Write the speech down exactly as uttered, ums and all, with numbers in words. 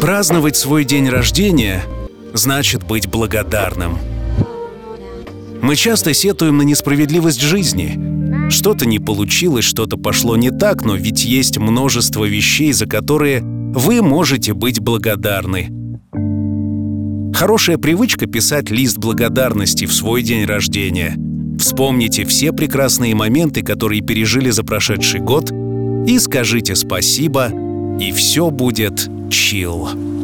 Праздновать свой день рождения значит быть благодарным. Мы часто сетуем на несправедливость жизни. Что-то не получилось, что-то пошло не так, но ведь есть множество вещей, за которые вы можете быть благодарны. Хорошая привычка — писать лист благодарности в свой день рождения. Вспомните все прекрасные моменты, которые пережили за прошедший год, и скажите спасибо, и все будет чилл.